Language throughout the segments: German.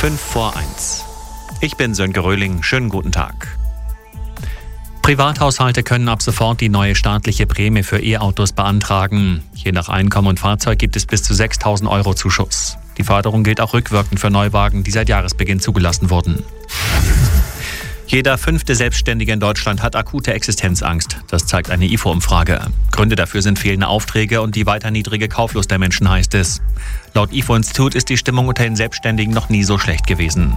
5:05. Ich bin Sönke Röhling. Schönen guten Tag. Privathaushalte können ab sofort die neue staatliche Prämie für E-Autos beantragen. Je nach Einkommen und Fahrzeug gibt es bis zu 6.000 € Zuschuss. Die Förderung gilt auch rückwirkend für Neuwagen, die seit Jahresbeginn zugelassen wurden. Jeder 5. Selbstständige in Deutschland hat akute Existenzangst. Das zeigt eine IFO-Umfrage. Gründe dafür sind fehlende Aufträge und die weiter niedrige Kauflust der Menschen, heißt es. Laut IFO-Institut ist die Stimmung unter den Selbstständigen noch nie so schlecht gewesen.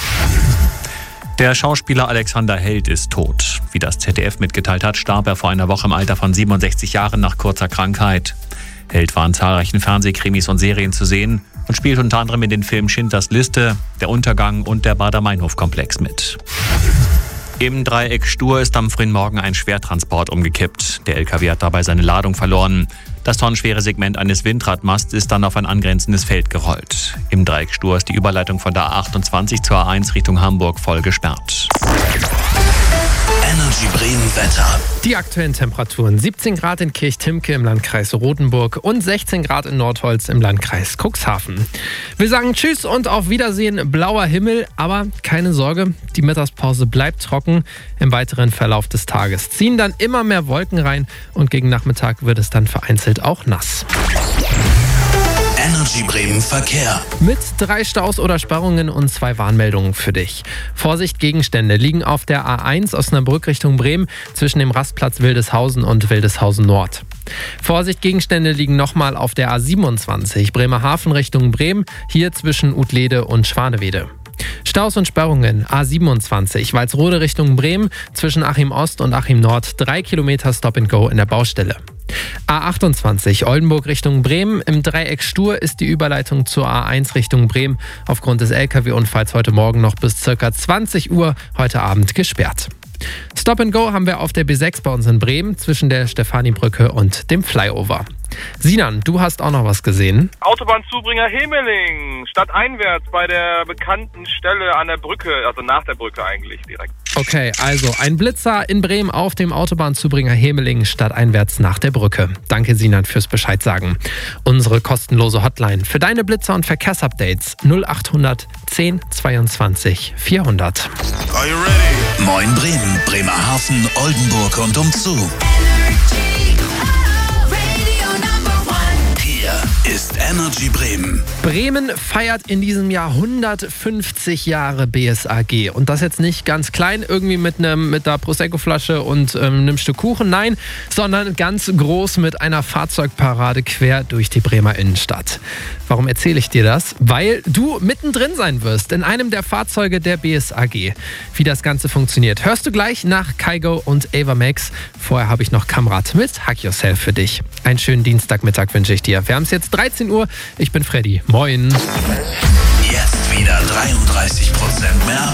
Der Schauspieler Alexander Held ist tot. Wie das ZDF mitgeteilt hat, starb er vor einer Woche im Alter von 67 Jahren nach kurzer Krankheit. Held war in zahlreichen Fernsehkrimis und Serien zu sehen und spielt unter anderem in den Filmen Schindlers Liste, Der Untergang und der Baader-Meinhof-Komplex mit. Im Dreieck Stur ist am frühen Morgen ein Schwertransport umgekippt. Der LKW hat dabei seine Ladung verloren. Das tonnenschwere Segment eines Windradmasts ist dann auf ein angrenzendes Feld gerollt. Im Dreieck Stur ist die Überleitung von der A28 zur A1 Richtung Hamburg voll gesperrt. Energy Bremen Wetter. Die aktuellen Temperaturen: 17 Grad in Kirchtimke im Landkreis Rothenburg und 16 Grad in Nordholz im Landkreis Cuxhaven. Wir sagen Tschüss und auf Wiedersehen, blauer Himmel, aber keine Sorge, die Mittagspause bleibt trocken. Im weiteren Verlauf des Tages ziehen dann immer mehr Wolken rein und gegen Nachmittag wird es dann vereinzelt auch nass. Energy Bremen Verkehr. Mit 3 Staus oder Sperrungen und 2 Warnmeldungen für dich. Vorsicht, Gegenstände liegen auf der A1 Osnabrück Richtung Bremen zwischen dem Rastplatz Wildeshausen und Wildeshausen Nord. Vorsicht, Gegenstände liegen nochmal auf der A27 Bremerhaven Richtung Bremen, hier zwischen Utlede und Schwanewede. Staus und Sperrungen: A27 Walsrode Richtung Bremen zwischen Achim Ost und Achim Nord, 3 Kilometer Stop and Go in der Baustelle. A28 Oldenburg Richtung Bremen. Im Dreieck Stur ist die Überleitung zur A1 Richtung Bremen aufgrund des LKW-Unfalls heute Morgen noch bis ca. 20 Uhr heute Abend gesperrt. Stop and Go haben wir auf der B6 bei uns in Bremen zwischen der Stefanibrücke und dem Flyover. Sinan, du hast auch noch was gesehen. Autobahnzubringer Hemeling, stadteinwärts bei der bekannten Stelle an der Brücke, also nach der Brücke eigentlich direkt. Okay, also ein Blitzer in Bremen auf dem Autobahnzubringer Hemeling stadteinwärts nach der Brücke. Danke Sinan fürs Bescheid sagen. Unsere kostenlose Hotline für deine Blitzer und Verkehrsupdates 0800 10 22 400. Are you ready? Moin Bremen, Bremerhaven, Oldenburg und umzu. Ist Energy Bremen. Bremen feiert in diesem Jahr 150 Jahre BSAG. Und das jetzt nicht ganz klein, irgendwie mit der Prosecco-Flasche und einem Stück Kuchen, nein, sondern ganz groß mit einer Fahrzeugparade quer durch die Bremer Innenstadt. Warum erzähle ich dir das? Weil du mittendrin sein wirst in einem der Fahrzeuge der BSAG. Wie das Ganze funktioniert, hörst du gleich nach Kaigo und Ava Max. Vorher habe ich noch Kamrat mit Hack Yourself für dich. Einen schönen Dienstagmittag wünsche ich dir. Wir haben es jetzt 13 Uhr. Ich bin Freddy. Moin. Jetzt wieder 33% mehr